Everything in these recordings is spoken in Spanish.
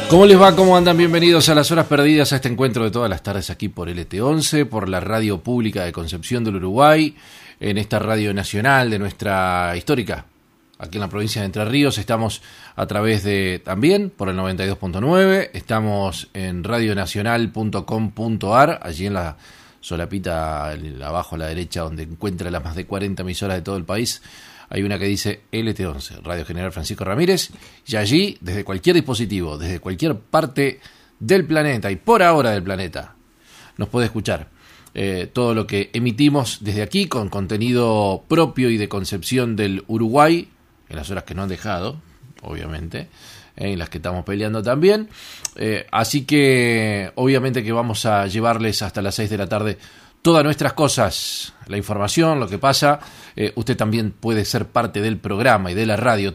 ¿Cómo les va? ¿Cómo andan? Bienvenidos a Las Horas Perdidas, a este encuentro de todas las tardes aquí por LT11, por la radio pública de Concepción del Uruguay, en esta radio nacional de nuestra histórica, aquí en la provincia de Entre Ríos. Estamos a través de, también, por el 92.9, estamos en radionacional.com.ar, allí en la solapita, abajo a la derecha, donde encuentra las más de 40 emisoras de todo el país. Hay una que dice LT11, Radio General Francisco Ramírez, y allí, desde cualquier dispositivo, desde cualquier parte del planeta, y por ahora del planeta, nos puede escuchar todo lo que emitimos desde aquí, con contenido propio y de Concepción del Uruguay, en las horas que no han dejado, obviamente, en las que estamos peleando también. Así que, obviamente que vamos a llevarles hasta las 6 de la tarde todas nuestras cosas, la información, lo que pasa. Usted también puede ser parte del programa y de la radio.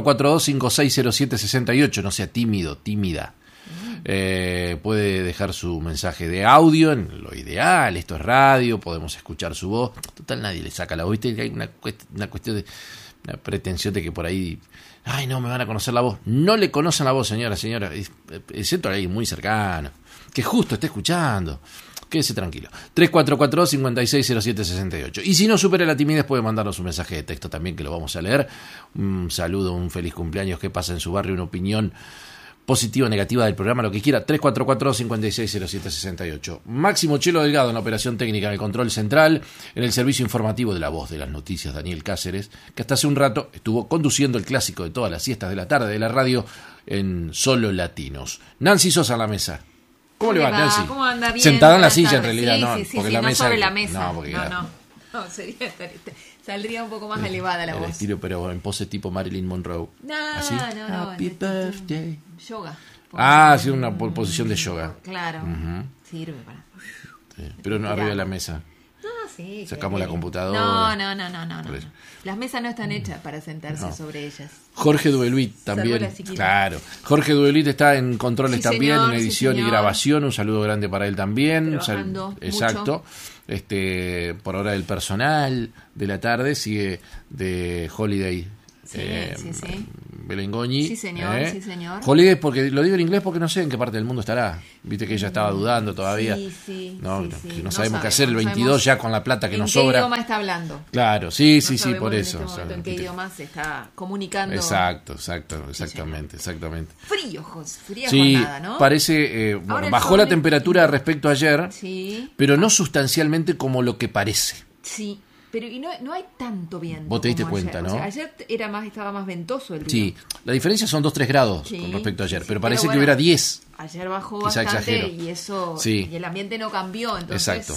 3442-560768, no sea tímido, tímida. Puede dejar su mensaje de audio, en lo ideal, esto es radio, podemos escuchar su voz. Total, nadie le saca la voz. ¿Viste? Hay una cuestión de una pretensión de que por ahí, ay, no, me van a conocer la voz. No le conocen la voz, señora, excepto a alguien muy cercano, que justo esté escuchando. Quédese tranquilo. 3442-560768. Y si no supera la timidez, puede mandarnos un mensaje de texto también, que lo vamos a leer. Un saludo, un feliz cumpleaños, qué pasa en su barrio, una opinión positiva o negativa del programa, lo que quiera. 3442-560768. Máximo Chelo Delgado en la operación técnica, en el control central, en el servicio informativo de La Voz de las Noticias, Daniel Cáceres, que hasta hace un rato estuvo conduciendo el clásico de todas las siestas de la tarde de la radio en Solo Latinos. Nancy Sosa a la mesa. ¿Cómo le va, Nancy? ¿Cómo anda? Bien. Sentada en la silla, en realidad, sí, no, sí, porque sí, la no mesa, sobre la mesa. No, porque no, sería, saldría un poco más elevada la el voz. estilo, pero en pose tipo Marilyn Monroe. No, ¿así? no. Happy birthday. Yoga. Sí, una posición de yoga. Claro, sirve para... Sí, pero no arriba de la mesa. No, sí. Sacamos la computadora. No. Las mesas no están hechas para sentarse sobre ellas. Jorge Dueluit también. Claro. Jorge Dueluit está en controles también, señor, en edición y grabación. Un saludo grande para él también. Exacto. Mucho. Por hora del personal de la tarde sigue de Holiday. Sí. Belengoñi. Sí, señor. Holiday, porque lo digo en inglés porque no sé en qué parte del mundo estará. Viste que ella estaba dudando todavía. Sí. Que no sabemos qué hacer el 22 ya con la plata que nos sobra. ¿En qué idioma está hablando? Claro, sí, por eso. ¿En qué idioma se está comunicando? Exactamente. Frío, José, fría sí, jornada, ¿no? Parece, bajó la temperatura respecto a ayer, pero no sustancialmente como lo que parece. Sí. Pero y no hay tanto viento. Vos te diste cuenta, ayer. ¿no? O sea, ayer estaba más ventoso el día. Sí, la diferencia son 2-3 grados con respecto a ayer, pero parece que hubiera 10. Ayer bajó Quizá bastante exagero. y eso, y el ambiente no cambió, entonces. Exacto.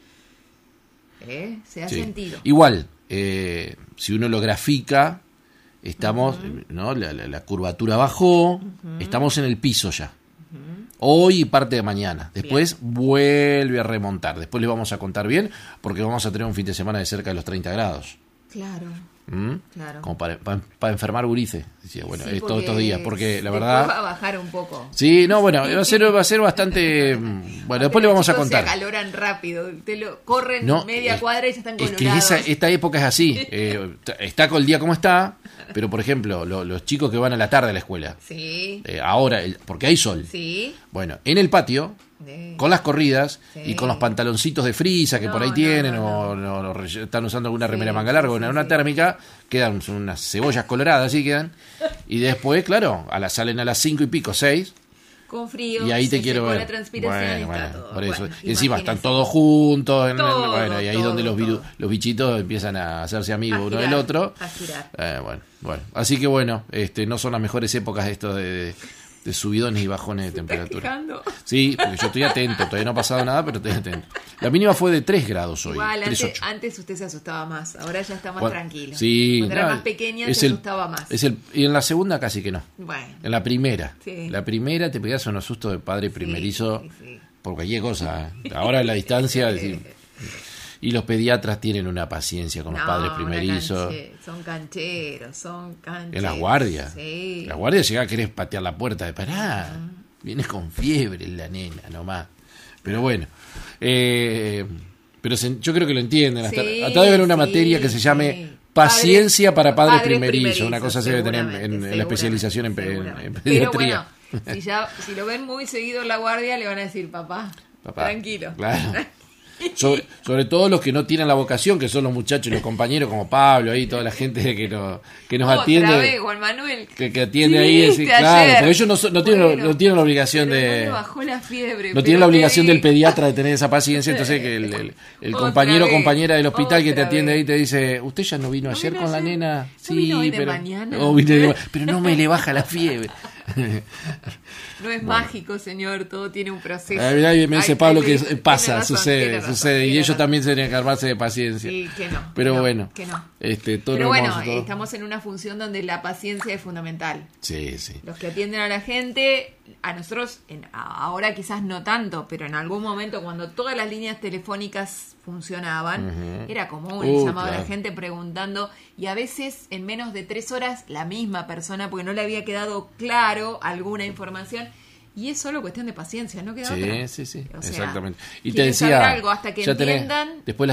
Se ha sentido. Igual, si uno lo grafica, estamos, ¿no? La curvatura bajó, estamos en el piso ya. Hoy y parte de mañana. Después vuelve a remontar. Después les vamos a contar bien, porque vamos a tener un fin de semana de cerca de los 30 grados. Claro. Claro. Como para enfermar gurice. Decía, bueno, todos estos días, porque la verdad va a bajar un poco. Sí, no, bueno, va a ser bastante. Bueno, después le vamos a contar. Se acaloran rápido, corren media cuadra y ya están colorados. Es que esta época es así. Está con el día como está, pero por ejemplo, los chicos que van a la tarde a la escuela. Sí. Ahora, porque hay sol. Sí. Bueno, en el patio, con las corridas y con los pantaloncitos de frisa que por ahí tienen, o están usando alguna remera manga larga o una térmica, quedan unas cebollas coloradas, así quedan. Y después, claro, salen a las 5 y pico, 6. Con frío, y ahí te quiero ver. La transpiración bueno, todo. por eso. Bueno, y encima están todos juntos. Y ahí es donde todo. los bichitos empiezan a hacerse amigos uno del otro. A girar. Bueno. Así que bueno, no son las mejores épocas esto de subidones y bajones de temperatura. Sí, porque yo estoy atento, todavía no ha pasado nada, pero estoy atento. La mínima fue de 3 grados hoy. Igual, antes usted se asustaba más, ahora ya está más tranquilo. Sí, cuando era más pequeña se asustaba más. Y en la segunda casi que no. Bueno. En la primera. Sí. La primera te pegas unos sustos de padre primerizo por cualquier cosa. Ahora en la distancia... Y los pediatras tienen una paciencia con los padres primerizos. Son cancheros. En las guardias. Sí. Las guardias llega a querer patear la puerta de pará. Vienes con fiebre la nena nomás. Pero bueno. Pero yo creo que lo entienden. Hasta debe haber una materia que se llame Paciencia para padres primerizos. Una cosa se debe tener en la especialización en pediatría. Si lo ven muy seguido en la guardia, le van a decir, papá. Tranquilo. Claro. Sobre todo los que no tienen la vocación, que son los muchachos y los compañeros como Pablo, ahí toda la gente que nos atiende. Otra vez, Juan Manuel. Que atiende ahí, claro, porque ellos no tienen la obligación no de. le bajó la fiebre, no tienen la obligación del pediatra de tener esa paciencia, entonces que el compañero o compañera del hospital que te atiende ahí te dice, usted ya no vino ayer con la nena, sí, pero mañana. Pero no me le baja la fiebre. No es mágico, señor, todo tiene un proceso. Me dice Pablo que pasa, sucede, y ellos también se tienen que armarse de paciencia. Sí, que no. Pero que bueno, que no. Todo pero bueno, estamos en una función donde la paciencia es fundamental. Sí. Los que atienden a la gente, a nosotros, ahora quizás no tanto, pero en algún momento cuando todas las líneas telefónicas funcionaban, era común, llamaba a la gente preguntando, y a veces en menos de 3 horas la misma persona, porque no le había quedado claro alguna información, y es solo cuestión de paciencia, no queda otra. Sí, o sea, exactamente. Y te saber decía, algo hasta que entiendan. Después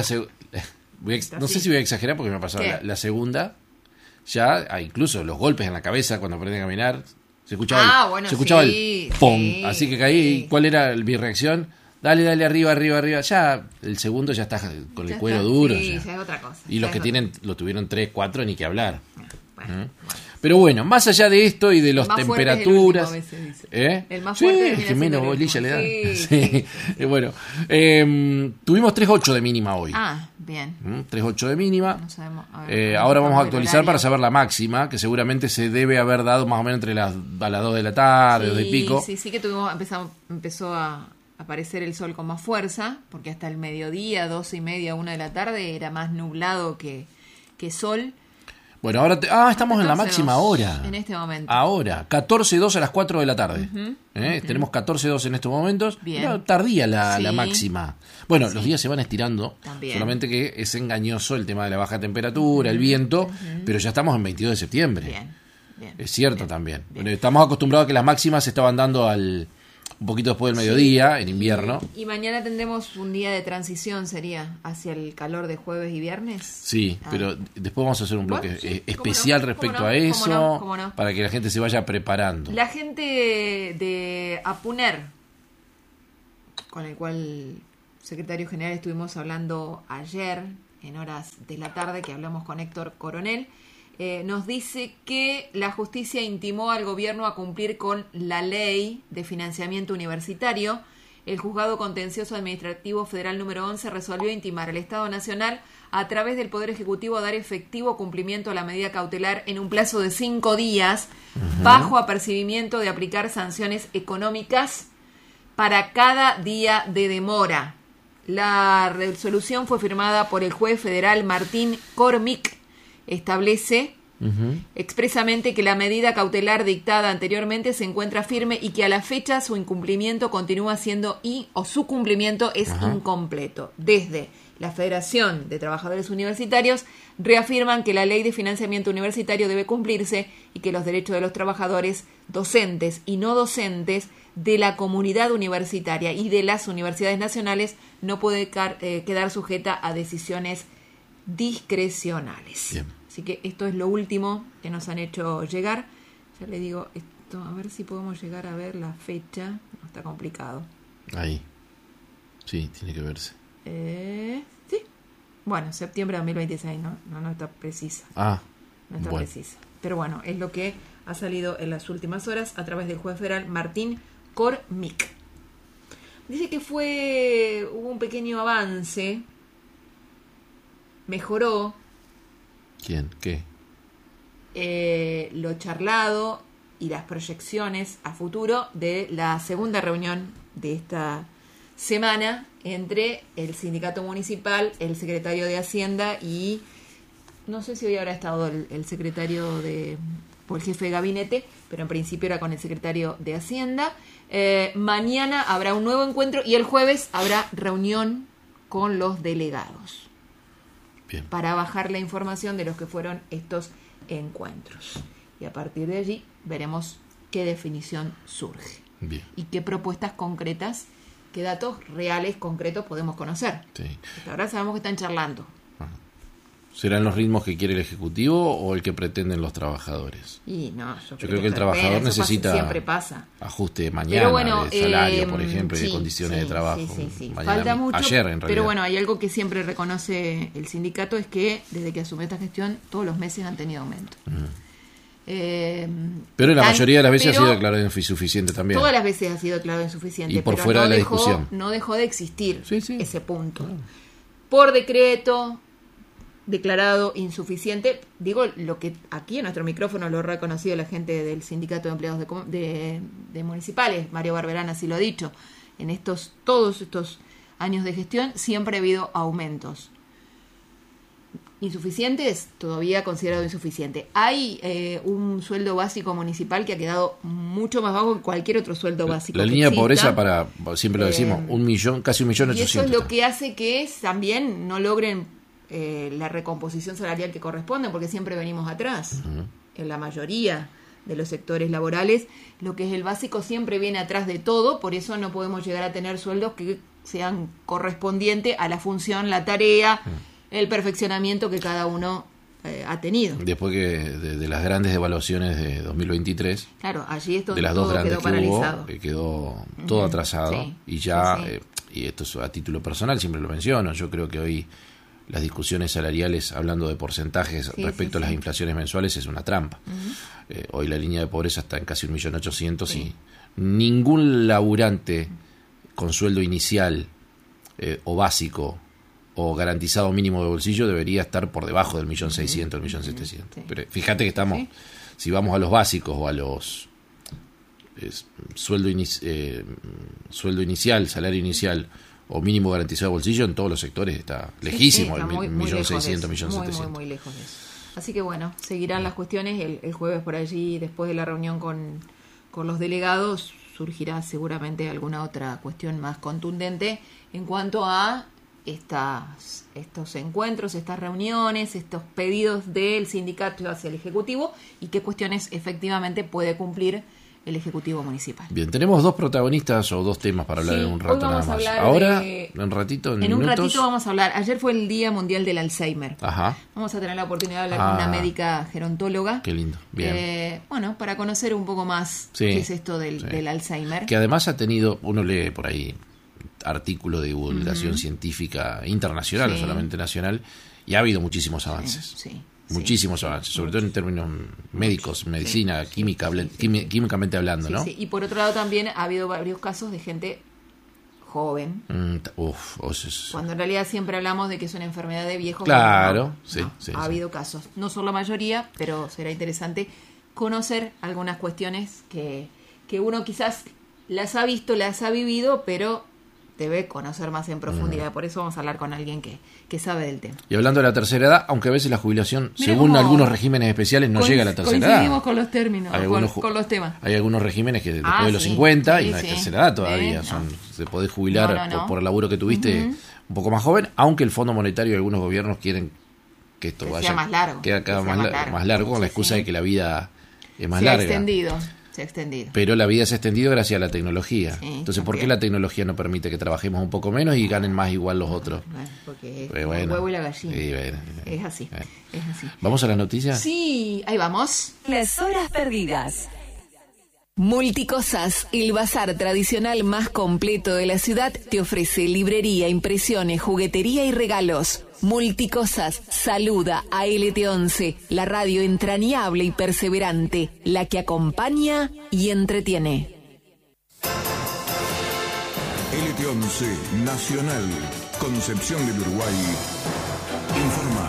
no sé si voy a exagerar porque me ha pasado la segunda, ya incluso los golpes en la cabeza cuando aprendí a caminar, se escuchaba el ¡pum! Sí, así que caí, ¿y cuál era mi reacción? Dale, arriba, ya el segundo ya está con el cuero duro. Sí, ya es otra cosa. Y los que lo tuvieron 3, 4, ni que hablar. Bueno. Pero bueno, más allá de esto y de las temperaturas, el más fuerte es que menos bolilla le dan. Sí. Bueno, tuvimos 3.8 de mínima hoy. Bien. 3.8 de mínima. No sabemos, ahora vamos a actualizar para saber la máxima, que seguramente se debe haber dado más o menos entre las 2 de la tarde, 2 y pico. Sí, que empezó a aparecer el sol con más fuerza, porque hasta el mediodía, 12:30, 1 de la tarde, era más nublado que sol. Bueno, ahora estamos en la máxima hora. En este momento. Ahora, 14:02 a las 4 de la tarde. Tenemos 14:02 en estos momentos. Bien. Tardía la máxima. Bueno, los días se van estirando. También. Solamente que es engañoso el tema de la baja temperatura, el viento, pero ya estamos en 22 de septiembre. Bien. Es cierto también. Bien. Bueno, estamos acostumbrados a que las máximas se estaban dando un poquito después del mediodía, en invierno. Y mañana tendremos un día de transición, sería, hacia el calor de jueves y viernes. Sí, pero después vamos a hacer un bloque especial respecto a eso, ¿Cómo no? para que la gente se vaya preparando. La gente de Apuner, con el cual secretario general estuvimos hablando ayer, en horas de la tarde, que hablamos con Héctor Coronel, nos dice que la justicia intimó al gobierno a cumplir con la ley de financiamiento universitario. El Juzgado Contencioso Administrativo Federal número 11 resolvió intimar al Estado Nacional a través del Poder Ejecutivo a dar efectivo cumplimiento a la medida cautelar en un plazo de 5 días, bajo apercibimiento de aplicar sanciones económicas para cada día de demora. La resolución fue firmada por el juez federal Martín Cormick. Establece expresamente que la medida cautelar dictada anteriormente se encuentra firme y que a la fecha su incumplimiento continúa siendo o su cumplimiento es incompleto. Desde la Federación de Trabajadores Universitarios reafirman que la ley de financiamiento universitario debe cumplirse y que los derechos de los trabajadores docentes y no docentes de la comunidad universitaria y de las universidades nacionales no puede quedar sujeta a decisiones discrecionales. Bien. Así que esto es lo último que nos han hecho llegar. Ya le digo esto, a ver si podemos llegar a ver la fecha. No, está complicado. Ahí. Sí, tiene que verse. Sí. Bueno, septiembre de 2026, no está precisa. No está precisa. Pero bueno, es lo que ha salido en las últimas horas a través del juez federal Martín Cormick. Dice que hubo un pequeño avance. Mejoró. ¿Quién? ¿Qué? Lo charlado y las proyecciones a futuro de la segunda reunión de esta semana entre el sindicato municipal, el secretario de Hacienda y no sé si hoy habrá estado el secretario o el jefe de gabinete, pero en principio era con el secretario de Hacienda. Mañana habrá un nuevo encuentro y el jueves habrá reunión con los delegados. Bien. Para bajar la información de los que fueron estos encuentros. Y a partir de allí veremos qué definición surge. Bien. Y qué propuestas concretas, qué datos reales concretos podemos conocer. Sí. Hasta ahora sabemos que están charlando. ¿Serán los ritmos que quiere el Ejecutivo o el que pretenden los trabajadores? Y no, yo creo que el trabajador necesita siempre pasa. Ajuste mañana, bueno, de salario, por ejemplo, y de condiciones de trabajo. Mañana, falta mucho, ayer, en realidad. Pero bueno, hay algo que siempre reconoce el sindicato, es que desde que asumió esta gestión, todos los meses han tenido aumento. Pero la mayoría de las veces ha sido declarado insuficiente también. Todas las veces ha sido declarado insuficiente. Y por fuera de la discusión. No dejó de existir ese punto. Claro. Por decreto declarado insuficiente, digo lo que aquí en nuestro micrófono lo ha reconocido la gente del Sindicato de Empleados de Municipales, Mario Barberán así lo ha dicho, en todos estos años de gestión siempre ha habido aumentos. Insuficientes, todavía considerado insuficiente. Hay un sueldo básico municipal que ha quedado mucho más bajo que cualquier otro sueldo básico. La línea de pobreza, siempre lo decimos, casi 1.800.000. Y eso es lo que hace que también no logren la recomposición salarial que corresponde, porque siempre venimos atrás. En la mayoría de los sectores laborales, lo que es el básico siempre viene atrás de todo, por eso no podemos llegar a tener sueldos que sean correspondientes a la función, la tarea, el perfeccionamiento que cada uno ha tenido. Después que de las grandes devaluaciones de 2023, claro, allí esto de las dos grandes quedó paralizado. Quedó todo atrasado. Y ya, y esto es a título personal, siempre lo menciono, yo creo que hoy las discusiones salariales, hablando de porcentajes respecto a las inflaciones mensuales, es una trampa. Hoy la línea de pobreza está en casi 1.800.000 y ningún laburante con sueldo inicial o básico o garantizado mínimo de bolsillo debería estar por debajo del 1.600.000, 1.700.000. Pero fíjate que estamos, si vamos a los básicos o a los sueldo inicial, salario inicial o mínimo garantizado de bolsillo, en todos los sectores está lejísimo, el 1.600.000, 1.700.000. Muy lejos de eso. Así que bueno, seguirán las cuestiones. El jueves por allí, después de la reunión con los delegados, surgirá seguramente alguna otra cuestión más contundente en cuanto a estos encuentros, estas reuniones, estos pedidos del sindicato hacia el Ejecutivo y qué cuestiones efectivamente puede cumplir el Ejecutivo Municipal. Bien, tenemos dos protagonistas o dos temas para hablar en un rato nada más. Ahora, en un ratito, en un ratito vamos a hablar. Ayer fue el Día Mundial del Alzheimer. Ajá. Vamos a tener la oportunidad de hablar con una médica gerontóloga. Qué lindo. Bien. Bueno, para conocer un poco más qué es esto del Alzheimer. Que además ha tenido, uno lee por ahí artículos de divulgación científica internacional, no solamente nacional, y ha habido muchísimos avances. Muchísimos avances, sobre todo en términos médicos, medicina, químicamente hablando, ¿no? Y por otro lado también ha habido varios casos de gente joven. Cuando en realidad siempre hablamos de que es una enfermedad de viejos. Claro, ha habido casos. No son la mayoría, pero será interesante conocer algunas cuestiones que uno quizás las ha visto, las ha vivido, pero debe conocer más en profundidad. Por eso vamos a hablar con alguien que sabe del tema. Y hablando de la tercera edad, aunque a veces la jubilación, según algunos regímenes especiales, no llega a la tercera edad. Coincidimos con los términos, con los temas. Hay algunos regímenes que después de los 50 y no hay tercera edad todavía. Se podés jubilar por el laburo que tuviste un poco más joven, aunque el Fondo Monetario y algunos gobiernos quieren que esto sea más largo. Queda cada más largo con la excusa de que la vida es más larga. Se ha extendido. Pero la vida se ha extendido gracias a la tecnología. Entonces, ¿por qué la tecnología no permite que trabajemos un poco menos y ganen más igual los otros? Porque el huevo y la gallina. Es así. ¿Vamos a las noticias? Sí, ahí vamos. Las horas perdidas. Multicosas, el bazar tradicional más completo de la ciudad, te ofrece librería, impresiones, juguetería y regalos. Multicosas saluda a LT11, la radio entrañable y perseverante, la que acompaña y entretiene. LT11 Nacional, Concepción del Uruguay, informa.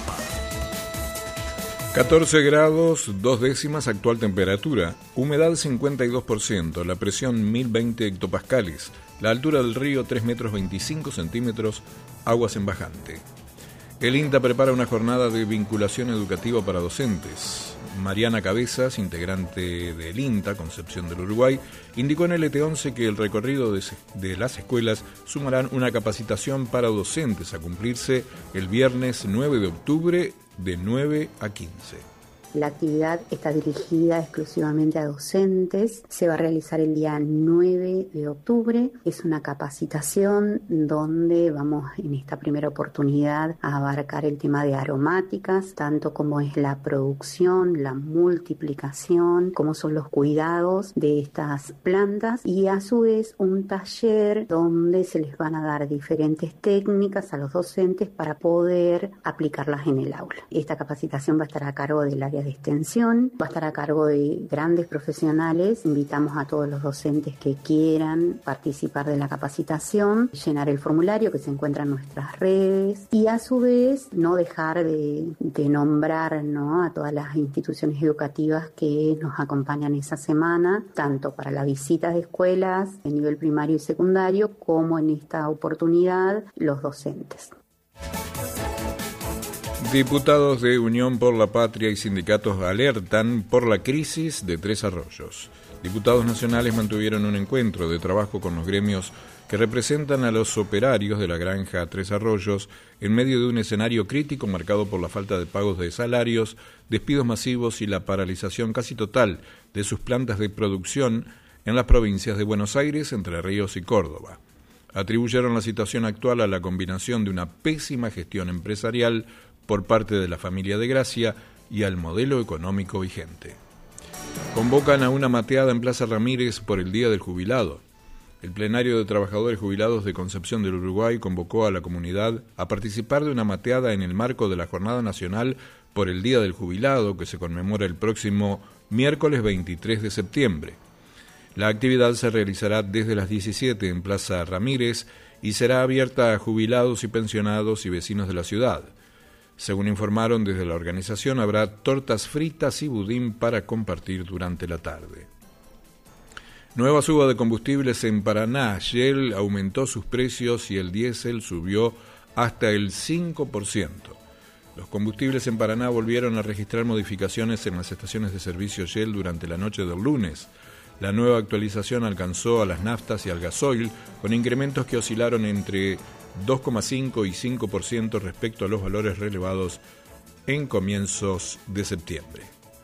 14 grados, 2 décimas actual temperatura, humedad 52%, la presión 1020 hectopascales, la altura del río 3 metros 25 centímetros, aguas en bajante. El INTA prepara una jornada de vinculación educativa para docentes. Mariana Cabezas, integrante del INTA, Concepción del Uruguay, indicó en LT11 que el recorrido de las escuelas sumarán una capacitación para docentes a cumplirse el viernes 9 de octubre de 9 a 15. La actividad está dirigida exclusivamente a docentes. Se va a realizar el día 9 de octubre. Es una capacitación donde vamos en esta primera oportunidad a abarcar el tema de aromáticas, tanto como es la producción, la multiplicación, como son los cuidados de estas plantas, y a su vez un taller donde se les van a dar diferentes técnicas a los docentes para poder aplicarlas en el aula. Esta capacitación va a estar a cargo del área de extensión, va a estar a cargo de grandes profesionales. Invitamos a todos los docentes que quieran participar de la capacitación, llenar el formulario que se encuentra en nuestras redes y a su vez no dejar de nombrar, ¿no?, a todas las instituciones educativas que nos acompañan esa semana, tanto para la visita de escuelas de nivel primario y secundario como en esta oportunidad los docentes. Diputados de Unión por la Patria y sindicatos alertan por la crisis de Tres Arroyos. Diputados nacionales mantuvieron un encuentro de trabajo con los gremios que representan a los operarios de la granja Tres Arroyos en medio de un escenario crítico marcado por la falta de pagos de salarios, despidos masivos y la paralización casi total de sus plantas de producción en las provincias de Buenos Aires, Entre Ríos y Córdoba. Atribuyeron la situación actual a la combinación de una pésima gestión empresarial por parte de la familia de Gracia y al modelo económico vigente. Convocan a una mateada en Plaza Ramírez por el Día del Jubilado. El plenario de trabajadores jubilados de Concepción del Uruguay convocó a la comunidad a participar de una mateada en el marco de la Jornada Nacional por el Día del Jubilado, que se conmemora el próximo miércoles 23 de septiembre. La actividad se realizará desde las 17 en Plaza Ramírez y será abierta a jubilados y pensionados y vecinos de la ciudad. Según informaron desde la organización, habrá tortas fritas y budín para compartir durante la tarde. Nueva suba de combustibles en Paraná. Shell aumentó sus precios y el diésel subió hasta el 5%. Los combustibles en Paraná volvieron a registrar modificaciones en las estaciones de servicio Shell durante la noche del lunes. La nueva actualización alcanzó a las naftas y al gasoil, con incrementos que oscilaron entre 2,5 y 5% respecto a los valores relevados en comienzos de septiembre.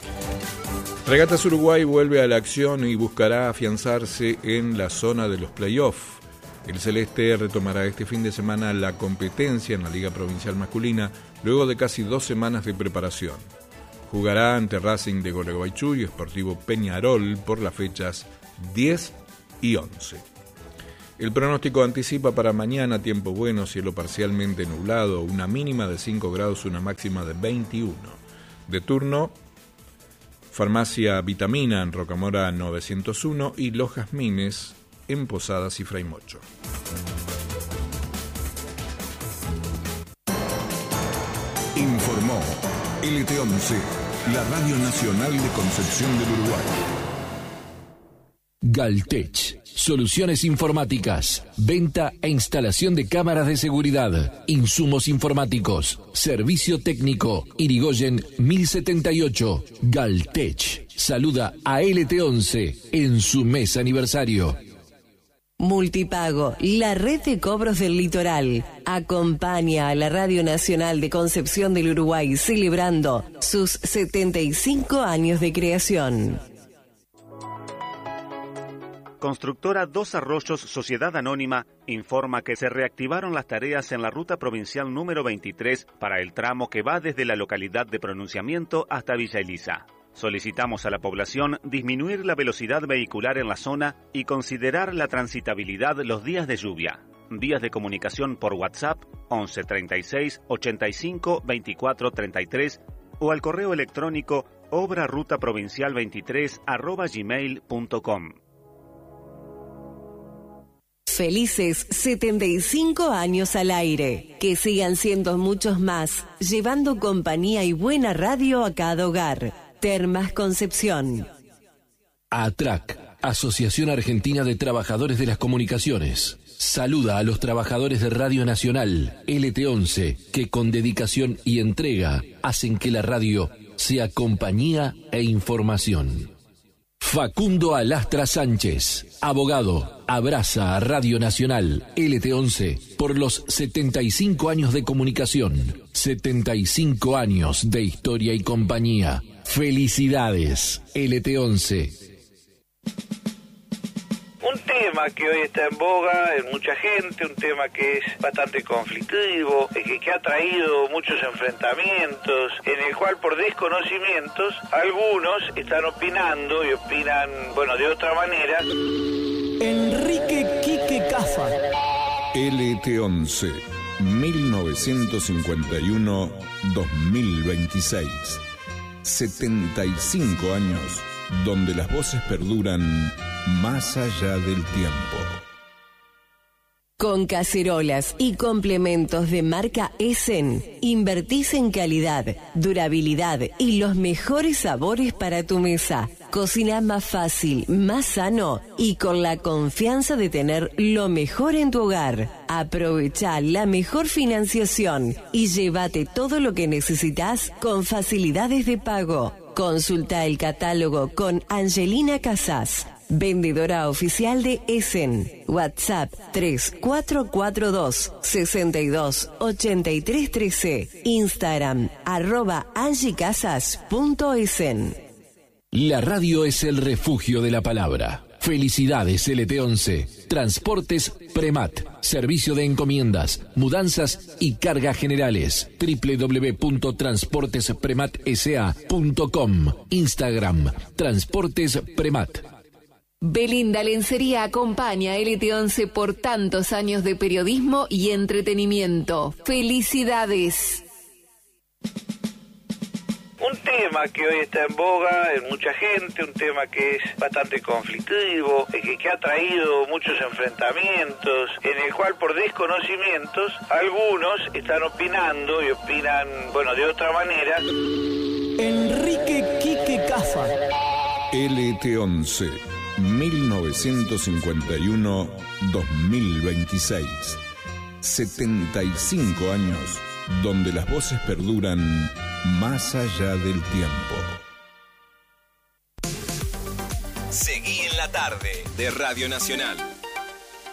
Regatas Uruguay vuelve a la acción y buscará afianzarse en la zona de los play-off. El Celeste retomará este fin de semana la competencia en la Liga Provincial Masculina luego de casi 2 semanas de preparación. Jugará ante Racing de Gualeguaychú y Sportivo Peñarol por las fechas 10 y 11. El pronóstico anticipa para mañana tiempo bueno, cielo parcialmente nublado, una mínima de 5 grados, una máxima de 21. De turno, Farmacia Vitamina en Rocamora 901 y Los Jazmines en Posadas y Fraymocho. Informó LT11, la Radio Nacional de Concepción del Uruguay. Galtech, soluciones informáticas, venta e instalación de cámaras de seguridad, insumos informáticos, servicio técnico, Irigoyen 1078. Galtech saluda a LT11 en su mes aniversario. Multipago, la red de cobros del litoral, acompaña a la Radio Nacional de Concepción del Uruguay celebrando sus 75 años de creación. Constructora Dos Arroyos Sociedad Anónima informa que se reactivaron las tareas en la ruta provincial número 23 para el tramo que va desde la localidad de Pronunciamiento hasta Villa Elisa. Solicitamos a la población disminuir la velocidad vehicular en la zona y considerar la transitabilidad los días de lluvia. Vías de comunicación por WhatsApp 11 36 85 24 33 o al correo electrónico obrarutaprovincial23@gmail.com. Felices 75 años al aire. Que sigan siendo muchos más, llevando compañía y buena radio a cada hogar. Termas Concepción. ATRAC, Asociación Argentina de Trabajadores de las Comunicaciones, saluda a los trabajadores de Radio Nacional, LT11, que con dedicación y entrega hacen que la radio sea compañía e información. Facundo Alastra Sánchez, abogado, abraza a Radio Nacional, LT11, por los 75 años de comunicación, 75 años de historia y compañía. Felicidades, LT11. Un tema que hoy está en boga en mucha gente, un tema que es bastante conflictivo, que ha traído muchos enfrentamientos, en el cual por desconocimientos algunos están opinando y opinan, bueno, de otra manera. Enrique Quique Cafa. LT11, 1951-2026. 75 años donde las voces perduran más allá del tiempo. Con cacerolas y complementos de marca Essen, invertís en calidad, durabilidad y los mejores sabores para tu mesa. Cocina más fácil, más sano y con la confianza de tener lo mejor en tu hogar. Aprovecha la mejor financiación y llévate todo lo que necesitas con facilidades de pago. Consulta el catálogo con Angelina Casas, vendedora oficial de Essen. WhatsApp 3442 62 83 13. Instagram @angiecasas.essen. La radio es el refugio de la palabra. Felicidades, LT11. Transportes Premat. Servicio de encomiendas, mudanzas y cargas generales. www.transportesprematsa.com. Instagram, Transportes Premat. Belinda Lencería acompaña a LT11 por tantos años de periodismo y entretenimiento. ¡Felicidades! Un tema que hoy está en boga en mucha gente, un tema que es bastante conflictivo, que ha traído muchos enfrentamientos, en el cual por desconocimientos algunos están opinando y opinan, bueno, de otra manera. Enrique Quique Cafa. LT11, 1951-2026. 75 años donde las voces perduran más allá del tiempo. Seguí en la tarde de Radio Nacional.